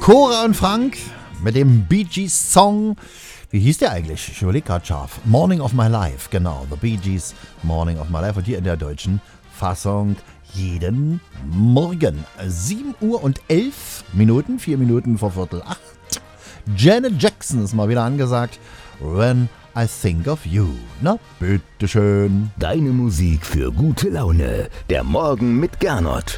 Cora und Frank mit dem Bee Gees Song. Wie hieß der eigentlich? Ich überlege gerade scharf. Morning of My Life, genau. The Bee Gees Morning of My Life. Und hier in der deutschen Fassung jeden Morgen. 7:11, 4 Minuten vor 7:45. Janet Jackson ist mal wieder angesagt. When I Think of You. Na, bitteschön. Deine Musik für gute Laune. Der Morgen mit Gernot.